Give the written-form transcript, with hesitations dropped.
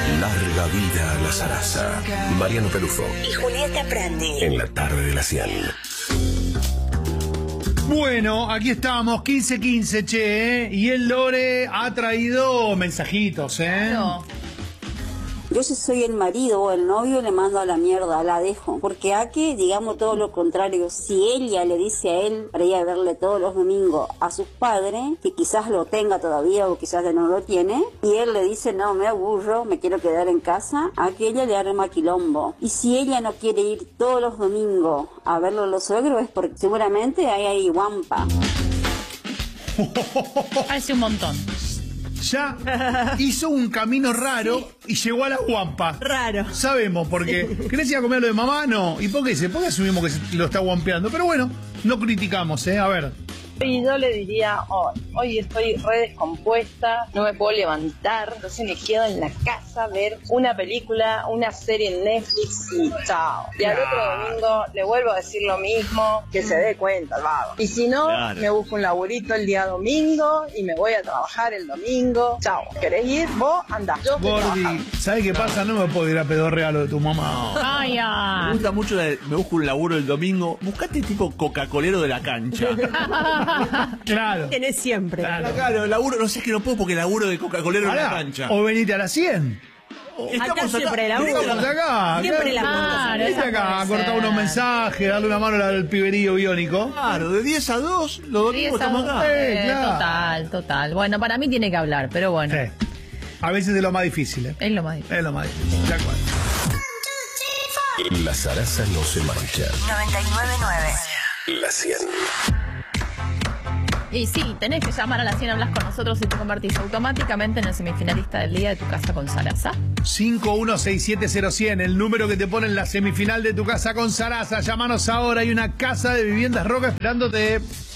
Larga vida a la zaraza. Mariano Pelufo y Julieta Prandi. En la tarde de la 100. Bueno, aquí estamos, 15:15, che, y el Lore ha traído mensajitos, No. Yo si soy el marido o el novio le mando a la mierda, la dejo. Porque aquí, digamos todo lo contrario, si ella le dice a él para ir a verle todos los domingos a sus padres, que quizás lo tenga todavía o quizás no lo tiene, y él le dice no, me aburro, me quiero quedar en casa, aquí ella le arma quilombo. Y si ella no quiere ir todos los domingos a verlo a los suegros es porque seguramente hay guampa. Hace un montón. Ya hizo un camino raro y llegó a la guampa. Raro. Sabemos, porque ¿querés ir a comer lo de mamá? No. ¿Y por qué dice? ¿Por qué asumimos que lo está guampeando? Pero bueno, no criticamos, A ver. Y yo le diría, hoy estoy re descompuesta, no me puedo levantar, entonces me quedo en la casa a ver una película, una serie en Netflix y chao. Y al otro domingo le vuelvo a decir lo mismo, que se dé cuenta el vago. Y si no, me busco un laburito el día domingo y me voy a trabajar el domingo. Chao. ¿Querés ir? Vos andá. Yo estoy Gordi, trabajando. ¿sabes qué pasa? No me puedo ir a pedorrear lo de tu mamá. Ay, Me gusta mucho me busco un laburo el domingo. Buscate tipo Coca-Colero de la cancha. Claro. Tenés siempre. Claro, laburo, no sé, es que no puedo porque laburo de Coca-Colero de la cancha. O venite a las 100. Acá siempre laburo. Estamos acá. Siempre claro. laburo. Vente acá a cortar unos mensajes, darle una mano al piberío biónico. Claro, de 10 a 2, los domingos estamos acá. Claro. Total. Bueno, para mí tiene que hablar, pero bueno. Sí. A veces es lo más difícil, Es lo más difícil. Es lo más difícil. De acuerdo. La zaraza no se marcha. 99.9. La 100. Y sí, tenés que llamar a la 100, hablas con nosotros y te convertís automáticamente en el semifinalista del día de Tu Casa con Sarasa. 51670100, el número que te pone en la semifinal de Tu Casa con Sarasa. Llámanos ahora, hay una casa de viviendas Roca esperándote.